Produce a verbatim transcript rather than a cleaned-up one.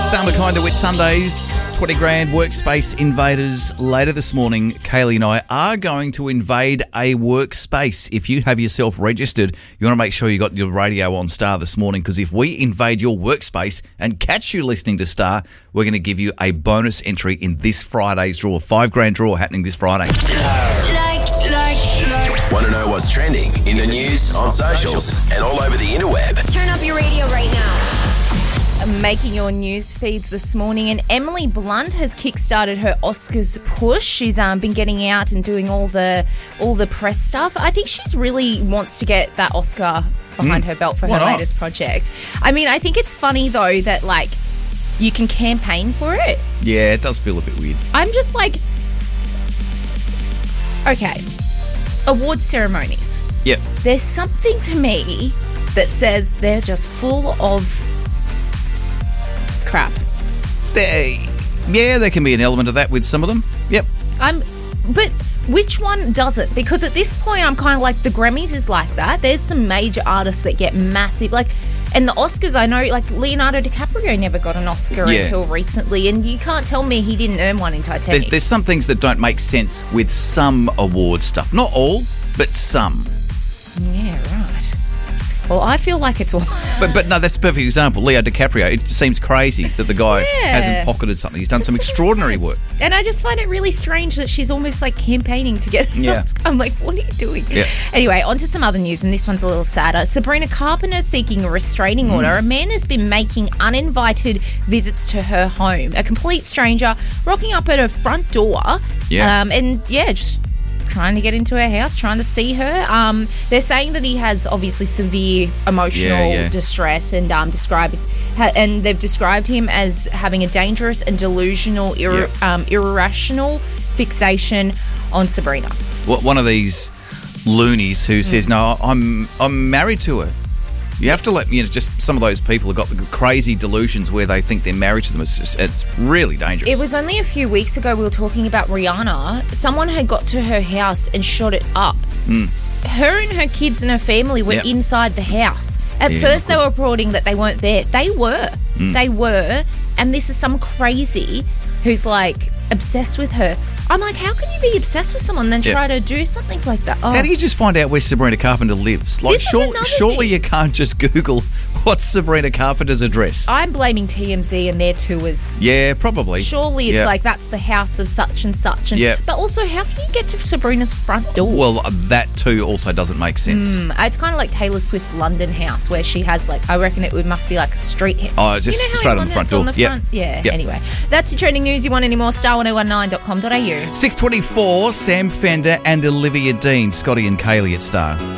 Star McKinder with Sundays, twenty grand workspace invaders. Later this morning, Kaylee and I are going to invade a workspace. If you have yourself registered, you want to make sure you got your radio on Star this morning, because if we invade your workspace and catch you listening to Star, we're going to give you a bonus entry in this Friday's draw. Five grand draw happening this Friday. Want to know what's trending in the news, on socials, and all over the interweb? Turn up your radio right now. Making your news feeds this morning, and Emily Blunt has kickstarted her Oscars push. She's um, been getting out and doing all the all the press stuff. I think she's really wants to get that Oscar behind mm. her belt for Why her not? latest project. I mean, I think it's funny though that like you can campaign for it. Yeah, it does feel a bit weird. I'm just like, okay, award ceremonies. Yep. There's something to me that says they're just full of crap. They, yeah, there can be an element of that with some of them. Yep. I'm, but which one doesn't? Because at this point, I'm kind of like, the Grammys is like that. There's some major artists that get massive, like, and the Oscars, I know, like Leonardo DiCaprio never got an Oscar Yeah. until recently, and you can't tell me he didn't earn one in Titanic. There's, there's some things that don't make sense with some award stuff. Not all, but some. Yeah, right. Well, I feel like it's all... But but no, that's a perfect example. Leo DiCaprio, it seems crazy that the guy Yeah. hasn't pocketed something. He's done This some doesn't make extraordinary work. sense. And I just find it really strange that she's almost like campaigning to get an Yeah. Oscar. I'm like, what are you doing? Yeah. Anyway, on to some other news, and this one's a little sadder. Sabrina Carpenter seeking a restraining order. Mm. A man has been making uninvited visits to her home. A complete stranger rocking up at her front door. Yeah. Um, and yeah, just trying to get into her house, trying to see her. Um, they're saying that he has obviously severe emotional Yeah, yeah. distress, and um, described, ha- and they've described him as having a dangerous and delusional, ir- Yeah. um, irrational fixation on Sabrina. What one of these loonies who says, "No, I'm I'm married to her." You have to let you know. Just some of those people have got the crazy delusions where they think they're married to them. It's just it's really dangerous. It was only a few weeks ago we were talking about Rihanna. Someone had got to her house and shot it up. Mm. Her and her kids and her family were Yep. inside the house. At Yeah, first not they were reporting that they weren't there. They were. Mm. They were. And this is some crazy who's like obsessed with her. I'm like, how can you be obsessed with someone and then Yeah. try to do something like that? Oh. How do you just find out where Sabrina Carpenter lives? Like, This is surely, another surely thing. you can't just Google what's Sabrina Carpenter's address. I'm blaming T M Z and their tours. Yeah, probably. Surely it's Yeah. like that's the house of such and such. And, Yeah. But also, how can you get to Sabrina's front door? Well, that too also doesn't make sense. Mm, it's kind of like Taylor Swift's London house, where she has like, I reckon it would must be like a street. Oh, it's just you know how straight in on the London front it's door. On the Yep. front? Yeah. Yep. Anyway, that's your trending news. You want any more? star ten nineteen dot com dot a u. six twenty-four, Sam Fender and Olivia Dean, Scotty and Kaylee at Star.